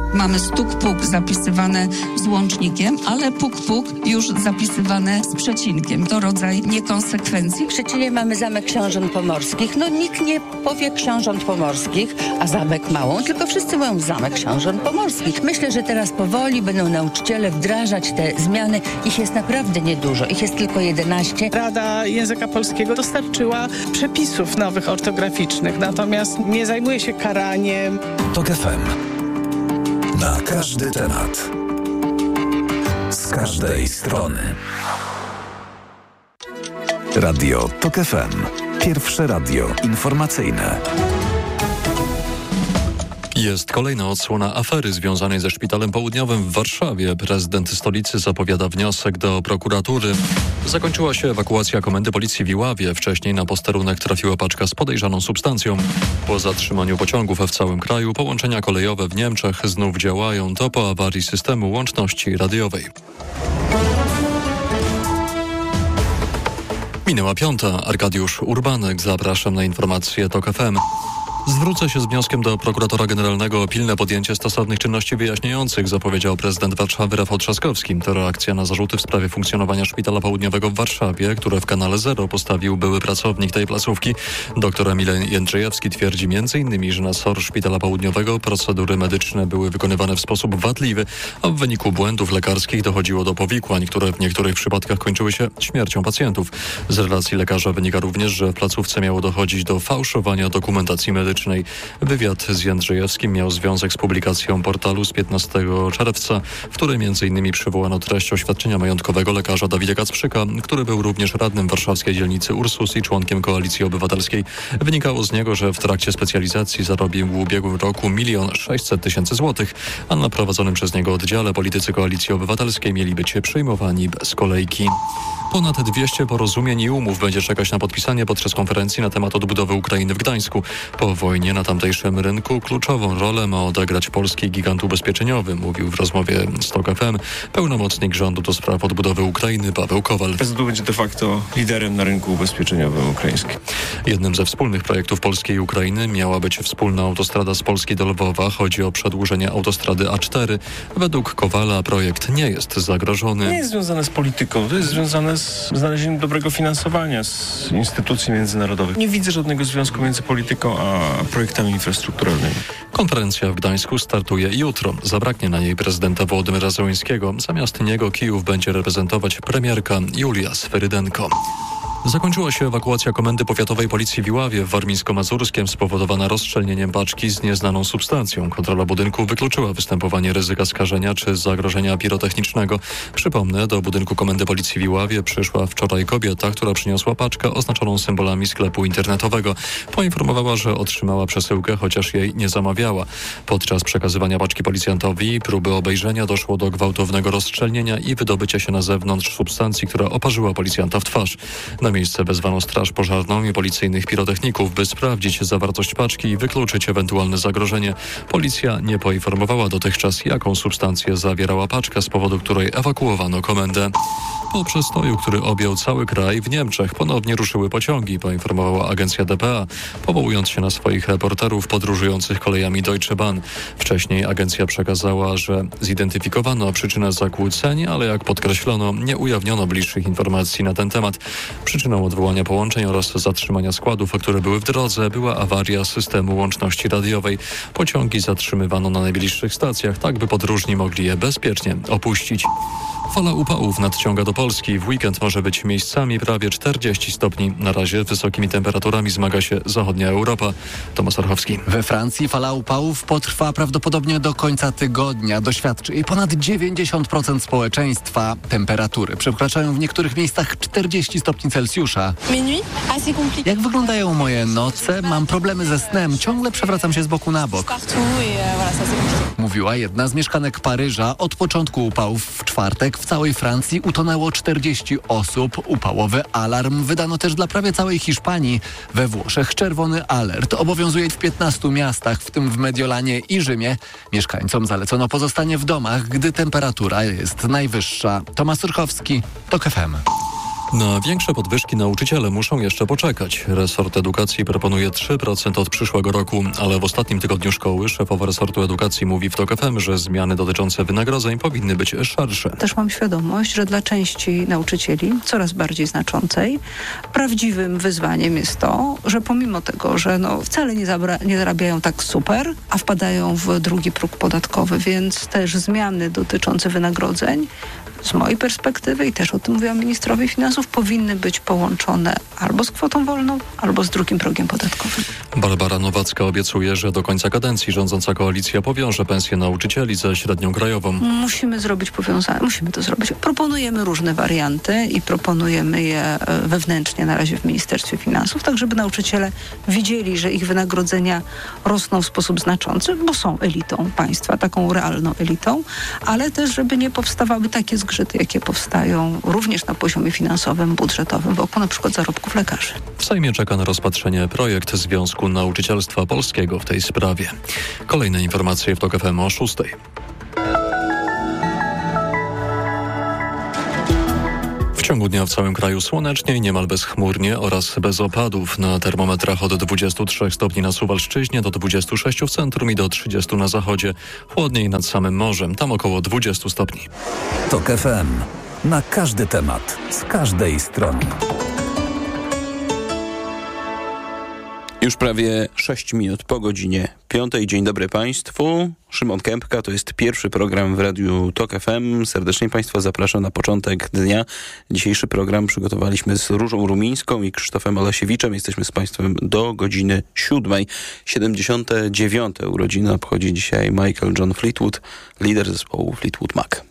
Mamy stuk-puk zapisywane z łącznikiem, ale puk-puk już zapisywane z przecinkiem. To rodzaj niekonsekwencji. W Szczecinie mamy Zamek Książąt Pomorskich. Nikt nie powie Książąt Pomorskich, a Zamek Małą, tylko wszyscy mówią Zamek Książąt Pomorskich. Myślę, że teraz powoli będą nauczyciele wdrażać te zmiany. Ich jest naprawdę niedużo. Ich jest tylko 11. Rada Języka Polskiego dostarczyła przepisów nowych ortograficznych, natomiast nie zajmuje się karaniem. TOK FM. Na każdy temat. Z każdej strony. Radio TOK FM. Pierwsze radio informacyjne. Jest kolejna odsłona afery związanej ze Szpitalem Południowym w Warszawie. Prezydent stolicy zapowiada wniosek do prokuratury. Zakończyła się ewakuacja Komendy Policji w Iławie. Wcześniej na posterunek trafiła paczka z podejrzaną substancją. Po zatrzymaniu pociągów w całym kraju połączenia kolejowe w Niemczech znów działają. To po awarii systemu łączności radiowej. Minęła 5. Arkadiusz Urbanek. Zapraszam na informacje TOK FM. Zwrócę się z wnioskiem do prokuratora generalnego o pilne podjęcie stosownych czynności wyjaśniających, zapowiedział prezydent Warszawy Rafał Trzaskowski. To reakcja na zarzuty w sprawie funkcjonowania Szpitala Południowego w Warszawie, które w Kanale Zero postawił były pracownik tej placówki. Dr Emil Jędrzejewski twierdzi m.in., że na SOR Szpitala Południowego procedury medyczne były wykonywane w sposób wadliwy, a w wyniku błędów lekarskich dochodziło do powikłań, które w niektórych przypadkach kończyły się śmiercią pacjentów. Z relacji lekarza wynika również, że w placówce miało dochodzić do fałszowania dokumentacji medycznej. Wywiad z Jędrzejewskim miał związek z publikacją portalu z 15 czerwca, w której m.in. przywołano treść oświadczenia majątkowego lekarza Dawida Kacprzyka, który był również radnym warszawskiej dzielnicy Ursus i członkiem Koalicji Obywatelskiej. Wynikało z niego, że w trakcie specjalizacji zarobił w ubiegłym roku 1 600 000 złotych, a na prowadzonym przez niego oddziale politycy Koalicji Obywatelskiej mieli być przyjmowani bez kolejki. Ponad 200 porozumień i umów będzie czekać na podpisanie podczas konferencji na temat odbudowy Ukrainy w Gdańsku. Po wojnie na tamtejszym rynku kluczową rolę ma odegrać polski gigant ubezpieczeniowy, mówił w rozmowie z TOK FM pełnomocnik rządu do spraw odbudowy Ukrainy Paweł Kowal. PZU będzie de facto liderem na rynku ubezpieczeniowym ukraińskim. Jednym ze wspólnych projektów Polski i Ukrainy miała być wspólna autostrada z Polski do Lwowa. Chodzi o przedłużenie autostrady A4. Według Kowala projekt nie jest zagrożony. Nie jest związane z polityką, to jest związane z znalezieniem dobrego finansowania z instytucji międzynarodowych. Nie widzę żadnego związku między polityką a projektami infrastrukturalnymi. Konferencja w Gdańsku startuje jutro. Zabraknie na niej prezydenta Wołodymyra Zełenskiego. Zamiast niego Kijów będzie reprezentować premierka Julia Sferydenko. Zakończyła się ewakuacja Komendy Powiatowej Policji w Iławie w Warmińsko-Mazurskiem spowodowana rozszczelnieniem paczki z nieznaną substancją. Kontrola budynku wykluczyła występowanie ryzyka skażenia czy zagrożenia pirotechnicznego. Przypomnę, do budynku Komendy Policji w Iławie przyszła wczoraj kobieta, która przyniosła paczkę oznaczoną symbolami sklepu internetowego. Poinformowała, że otrzymała przesyłkę, chociaż jej nie zamawiała. Podczas przekazywania paczki policjantowi i próby obejrzenia doszło do gwałtownego rozszczelnienia i wydobycia się na zewnątrz substancji, która oparzyła policjanta w twarz. Na miejsce wezwano straż pożarną i policyjnych pirotechników, by sprawdzić zawartość paczki i wykluczyć ewentualne zagrożenie. Policja nie poinformowała dotychczas, jaką substancję zawierała paczka, z powodu której ewakuowano komendę. Po przestoju, który objął cały kraj, w Niemczech ponownie ruszyły pociągi, poinformowała agencja dpa, powołując się na swoich reporterów podróżujących kolejami Deutsche Bahn. Wcześniej agencja przekazała, że zidentyfikowano przyczynę zakłóceń, ale jak podkreślono, nie ujawniono bliższych informacji na ten temat. Przyczyną odwołania połączeń oraz zatrzymania składów, które były w drodze, była awaria systemu łączności radiowej. Pociągi zatrzymywano na najbliższych stacjach, tak by podróżni mogli je bezpiecznie opuścić. Fala upałów nadciąga do Polski. W weekend może być miejscami prawie 40 stopni. Na razie wysokimi temperaturami zmaga się zachodnia Europa. Tomasz Orchowski. We Francji fala upałów potrwa prawdopodobnie do końca tygodnia. Doświadczy jej ponad 90% społeczeństwa. Temperatury przekraczają w niektórych miejscach 40 stopni Celsjusza. Jak wyglądają moje noce? Mam problemy ze snem. Ciągle przewracam się z boku na bok. Mówiła jedna z mieszkanek Paryża. Od początku upałów w czwartek w całej Francji utonęło 40 osób. Upałowy alarm wydano też dla prawie całej Hiszpanii. We Włoszech czerwony alert obowiązuje w 15 miastach, w tym w Mediolanie i Rzymie. Mieszkańcom zalecono pozostanie w domach, gdy temperatura jest najwyższa. Tomasz Surchowski, TOK FM. Na większe podwyżki nauczyciele muszą jeszcze poczekać. Resort edukacji proponuje 3% od przyszłego roku, ale w ostatnim tygodniu szkoły szefowa resortu edukacji mówi w TOK FM, że zmiany dotyczące wynagrodzeń powinny być szersze. Też mam świadomość, że dla części nauczycieli, coraz bardziej znaczącej, prawdziwym wyzwaniem jest to, że pomimo tego, że wcale nie zarabiają tak super, a wpadają w drugi próg podatkowy, więc też zmiany dotyczące wynagrodzeń z mojej perspektywy, i też o tym mówiłam ministrowi finansów, powinny być połączone albo z kwotą wolną, albo z drugim progiem podatkowym. Barbara Nowacka obiecuje, że do końca kadencji rządząca koalicja powiąże pensje nauczycieli ze średnią krajową. Musimy to zrobić. Proponujemy różne warianty i proponujemy je wewnętrznie na razie w Ministerstwie Finansów, tak żeby nauczyciele widzieli, że ich wynagrodzenia rosną w sposób znaczący, bo są elitą państwa, taką realną elitą, ale też żeby nie powstawały takie zgrzyty, jakie powstają również na poziomie finansowym, budżetowym wokół na przykład zarobków lekarzy. W Sejmie czeka na rozpatrzenie projekt Związku Nauczycielstwa Polskiego w tej sprawie. Kolejne informacje w TOK FM o 6:00. W ciągu dnia w całym kraju słonecznie i niemal bezchmurnie oraz bez opadów. Na termometrach od 23 stopni na Suwalszczyźnie do 26 w centrum i do 30 na zachodzie. Chłodniej nad samym morzem, tam około 20 stopni. TOK FM. Na każdy temat, z każdej strony. Już prawie 6 minut po godzinie 5. Dzień dobry Państwu. Szymon Kępka, to jest pierwszy program w Radiu TOK FM. Serdecznie Państwa zapraszam na początek dnia. Dzisiejszy program przygotowaliśmy z Różą Rumińską i Krzysztofem Olesiewiczem. Jesteśmy z Państwem do godziny 7. 79. urodziny obchodzi dzisiaj Michael John Fleetwood, lider zespołu Fleetwood Mac.